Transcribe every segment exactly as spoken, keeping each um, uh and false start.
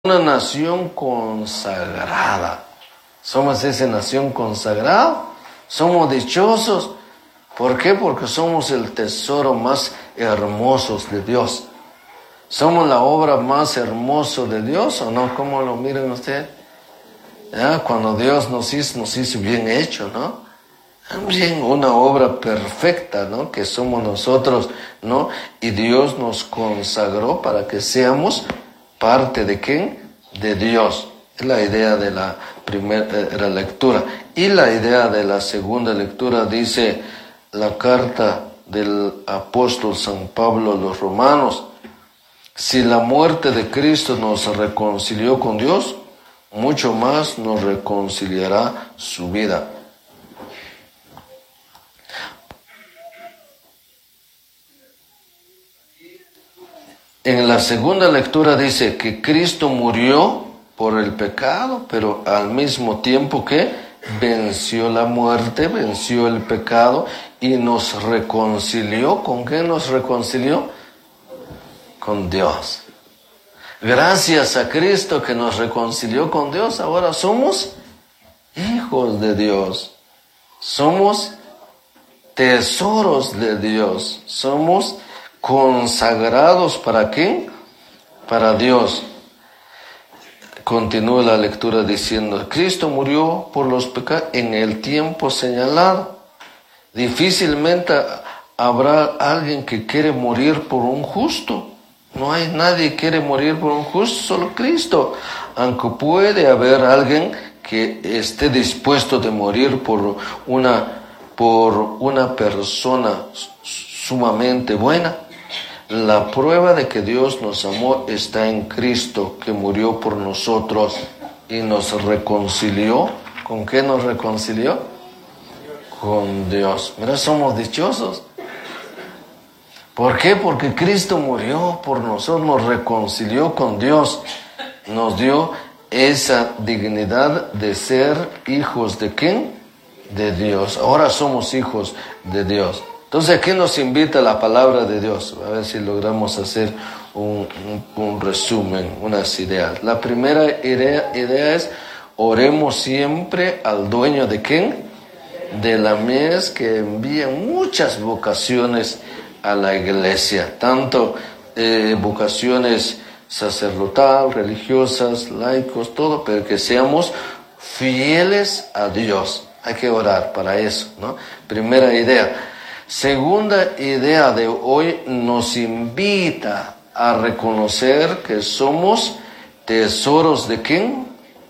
una nación consagrada. Somos esa nación consagrada. Somos dichosos. ¿Por qué? Porque somos el tesoro más hermoso de Dios. ¿Somos la obra más hermosa de Dios o no? ¿Cómo lo miran ustedes? ¿Ya? Cuando Dios nos hizo, nos hizo bien hecho, ¿no? Bien, una obra perfecta, ¿no? Que somos nosotros, ¿no? Y Dios nos consagró para que seamos parte de ¿quién? De Dios. Es la idea de la primera lectura. Y la idea de la segunda lectura dice la carta del apóstol San Pablo a los romanos: si la muerte de Cristo nos reconcilió con Dios, mucho más nos reconciliará su vida. En la segunda lectura dice que Cristo murió por el pecado, pero al mismo tiempo que venció la muerte, venció el pecado y nos reconcilió. ¿Con qué nos reconcilió? Con Dios. Gracias a Cristo que nos reconcilió con Dios, ahora somos hijos de Dios. Somos tesoros de Dios. Somos consagrados ¿para qué? Para Dios. Continúa la lectura diciendo: Cristo murió por los pecados en el tiempo señalado. Difícilmente habrá alguien que quiere morir por un justo. No hay nadie que quiere morir por un justo, solo Cristo. Aunque puede haber alguien que esté dispuesto de morir por una, por una persona sumamente buena. La prueba de que Dios nos amó está en Cristo, que murió por nosotros y nos reconcilió. ¿Con qué nos reconcilió? Con Dios. Mira, somos dichosos. ¿Por qué? Porque Cristo murió por nosotros, nos reconcilió con Dios. Nos dio esa dignidad de ser hijos de ¿quién? De Dios. Ahora somos hijos de Dios. Entonces, ¿a qué nos invita la palabra de Dios? A ver si logramos hacer un, un, un resumen, unas ideas. La primera idea, idea es: oremos siempre al dueño de ¿quién? De la mies, que envía muchas vocaciones a la iglesia, tanto eh, vocaciones sacerdotal, religiosas, laicos, todo, pero que seamos fieles a Dios. Hay que orar para eso, ¿no? Primera idea. Segunda idea de hoy nos invita a reconocer que somos tesoros de ¿quién?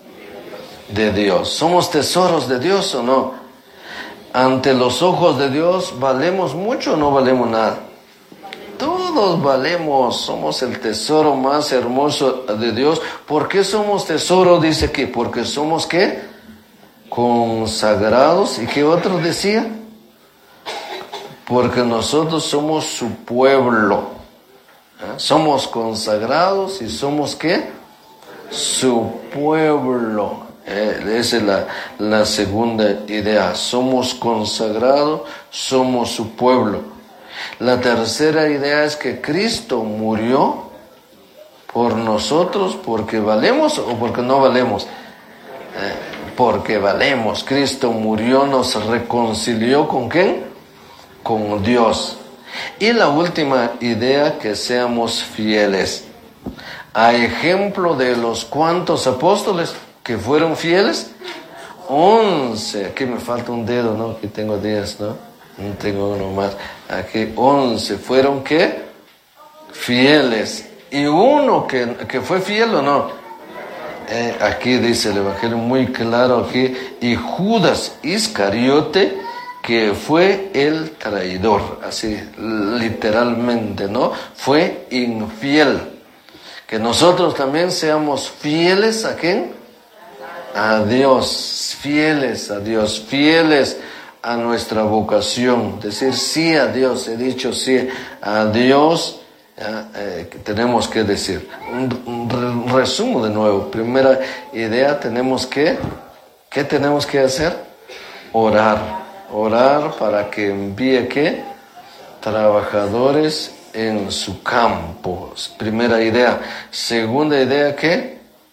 De Dios. ¿Somos tesoros de Dios o no? Ante los ojos de Dios, ¿valemos mucho o no valemos nada? Todos valemos, somos el tesoro más hermoso de Dios. ¿Por qué somos tesoro? Dice aquí, porque somos ¿qué? Consagrados. ¿Y qué otro decía? Porque nosotros somos su pueblo. ¿Eh? Somos consagrados y somos ¿qué? Su pueblo. Eh, esa es la, la segunda idea. Somos consagrados, somos su pueblo. La tercera idea es que Cristo murió por nosotros porque valemos o porque no valemos. Eh, porque valemos. Cristo murió, nos reconcilió ¿con quién? Con Dios. Y la última idea, que seamos fieles. A ejemplo de los cuantos apóstoles que fueron fieles, once. Aquí me falta un dedo, ¿no? Aquí tengo diez, ¿no? No tengo uno más. Aquí once fueron ¿qué? Fieles. Y uno que, que fue fiel o no. Eh, aquí dice el Evangelio muy claro aquí. Y Judas Iscariote, que fue el traidor, así literalmente, ¿no? Fue infiel. Que nosotros también seamos fieles ¿a quién? A Dios, fieles a Dios, fieles a nuestra vocación. Decir sí a Dios, he dicho sí a Dios, eh, tenemos que decir. Un, un resumo de nuevo. Primera idea, tenemos que, ¿qué tenemos que hacer? Orar. Orar para que envíe ¿qué? Trabajadores en su campo. Primera idea. Segunda idea, ¿qué?